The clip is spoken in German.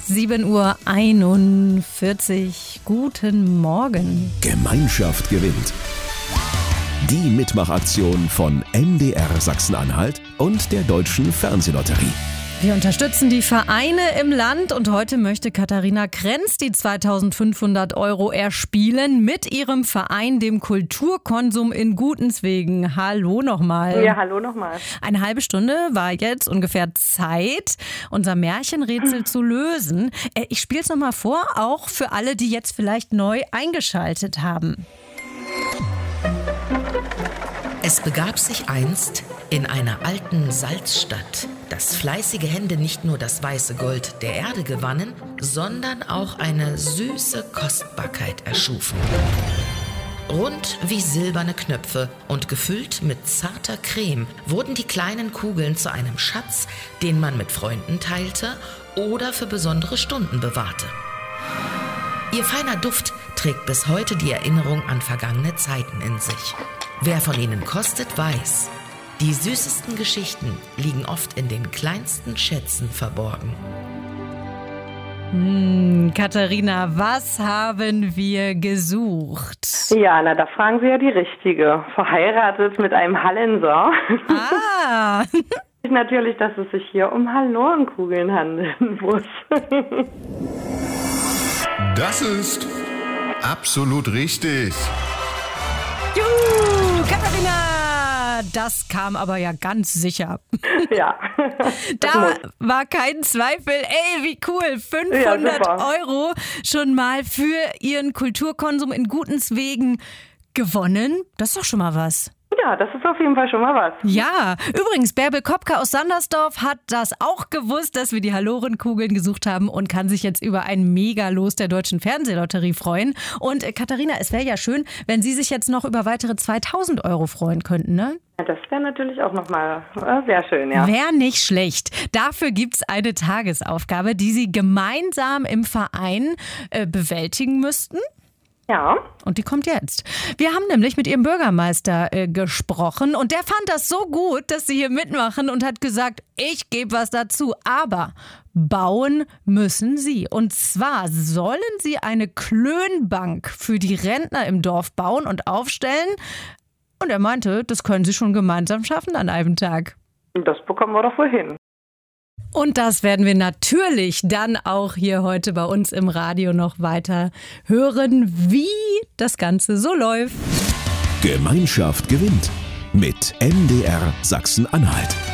7:41 Uhr. Guten Morgen. Gemeinschaft gewinnt. Die Mitmachaktion von MDR Sachsen-Anhalt und der Deutschen Fernsehlotterie. Wir unterstützen die Vereine im Land und heute möchte Katharina Krenz die 2.500 € erspielen mit ihrem Verein, dem Kulturkonsum in Gutenswegen. Hallo nochmal. Ja, hallo nochmal. Eine halbe Stunde war jetzt ungefähr Zeit, unser Märchenrätsel zu lösen. Ich spiele es nochmal vor, auch für alle, die jetzt vielleicht neu eingeschaltet haben. Es begab sich einst in einer alten Salzstadt, dass fleißige Hände nicht nur das weiße Gold der Erde gewannen, sondern auch eine süße Kostbarkeit erschufen. Rund wie silberne Knöpfe und gefüllt mit zarter Creme wurden die kleinen Kugeln zu einem Schatz, den man mit Freunden teilte oder für besondere Stunden bewahrte. Ihr feiner Duft trägt bis heute die Erinnerung an vergangene Zeiten in sich. Wer von ihnen kostet, weiß, die süßesten Geschichten liegen oft in den kleinsten Schätzen verborgen. Katharina, was haben wir gesucht? Ja, na, da fragen Sie ja die Richtige. Verheiratet mit einem Hallenser. Ah! Natürlich, dass es sich hier um Hallorenkugeln handeln muss. Das ist absolut richtig. Juhu, Katharina! Das kam aber ja ganz sicher. Ja. Da war kein Zweifel. Ey, wie cool. 500 € schon mal für Ihren Kulturkonsum in Gutenswegen gewonnen. Das ist doch schon mal was. Ja, das ist auf jeden Fall schon mal was. Ja, übrigens, Bärbel Kopka aus Sandersdorf hat das auch gewusst, dass wir die Hallorenkugeln gesucht haben und kann sich jetzt über ein Megalos der Deutschen Fernsehlotterie freuen. Und Katharina, es wäre ja schön, wenn Sie sich jetzt noch über weitere 2.000 € freuen könnten, ne? Ja, das wäre natürlich auch nochmal sehr schön, ja. Wäre nicht schlecht. Dafür gibt's eine Tagesaufgabe, die Sie gemeinsam im Verein bewältigen müssten. Ja. Und die kommt jetzt. Wir haben nämlich mit Ihrem Bürgermeister gesprochen und der fand das so gut, dass Sie hier mitmachen und hat gesagt, ich gebe was dazu. Aber bauen müssen Sie. Und zwar sollen Sie eine Klönbank für die Rentner im Dorf bauen und aufstellen. Und er meinte, das können Sie schon gemeinsam schaffen an einem Tag. Das bekommen wir doch wohl hin. Und das werden wir natürlich dann auch hier heute bei uns im Radio noch weiter hören, wie das Ganze so läuft. Gemeinschaft gewinnt mit MDR Sachsen-Anhalt.